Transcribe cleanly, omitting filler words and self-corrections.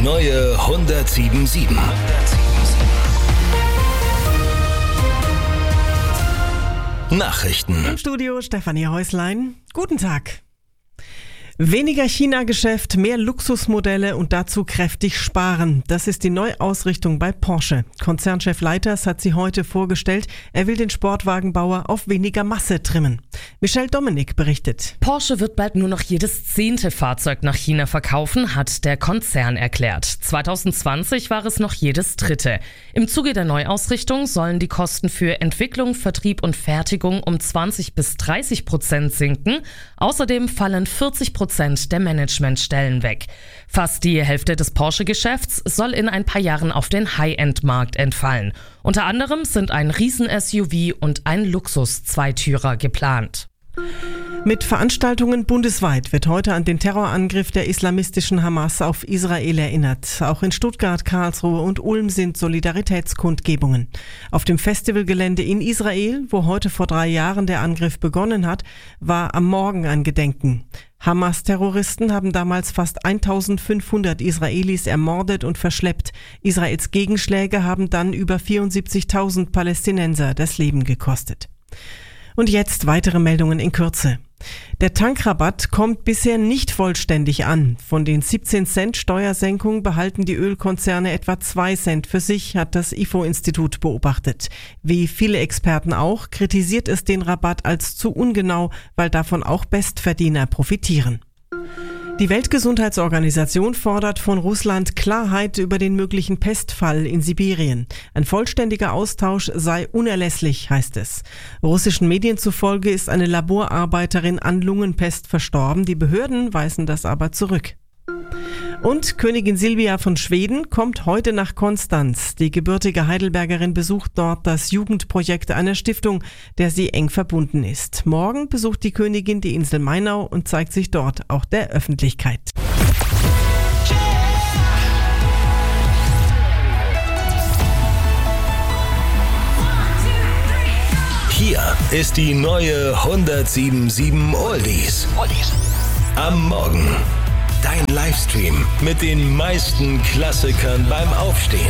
neue 107.7. Nachrichten. Im Studio Stefanie Häuslein. Guten Tag. Weniger China-Geschäft, mehr Luxusmodelle und dazu kräftig sparen. Das ist die Neuausrichtung bei Porsche. Konzernchef Leiters hat sie heute vorgestellt. Er will den Sportwagenbauer auf weniger Masse trimmen. Michelle Dominik berichtet. Porsche wird bald nur noch jedes 10. Fahrzeug nach China verkaufen, hat der Konzern erklärt. 2020 war es noch jedes 3. Im Zuge der Neuausrichtung sollen die Kosten für Entwicklung, Vertrieb und Fertigung um 20-30% sinken. Außerdem fallen 40% der Managementstellen weg. Fast die Hälfte des Porsche-Geschäfts soll in ein paar Jahren auf den High-End-Markt entfallen. Unter anderem sind ein Riesen-SUV und ein Luxus-Zweitürer geplant. Mit Veranstaltungen bundesweit wird heute an den Terrorangriff der islamistischen Hamas auf Israel erinnert. Auch in Stuttgart, Karlsruhe und Ulm sind Solidaritätskundgebungen. Auf dem Festivalgelände in Israel, wo heute vor 3 Jahren der Angriff begonnen hat, war am Morgen ein Gedenken. Hamas-Terroristen haben damals fast 1500 Israelis ermordet und verschleppt. Israels Gegenschläge haben dann über 74.000 Palästinenser das Leben gekostet. Und jetzt weitere Meldungen in Kürze. Der Tankrabatt kommt bisher nicht vollständig an. Von den 17 Cent Steuersenkung behalten die Ölkonzerne etwa 2 Cent für sich, hat das IFO-Institut beobachtet. Wie viele Experten auch, kritisiert es den Rabatt als zu ungenau, weil davon auch Bestverdiener profitieren. Die Weltgesundheitsorganisation fordert von Russland Klarheit über den möglichen Pestfall in Sibirien. Ein vollständiger Austausch sei unerlässlich, heißt es. Russischen Medien zufolge ist eine Laborarbeiterin an Lungenpest verstorben. Die Behörden weisen das aber zurück. Und Königin Silvia von Schweden kommt heute nach Konstanz. Die gebürtige Heidelbergerin besucht dort das Jugendprojekt einer Stiftung, der sie eng verbunden ist. Morgen besucht die Königin die Insel Mainau und zeigt sich dort auch der Öffentlichkeit. Hier ist die neue 107.7 Oldies. Am Morgen. Dein Livestream mit den meisten Klassikern beim Aufstehen.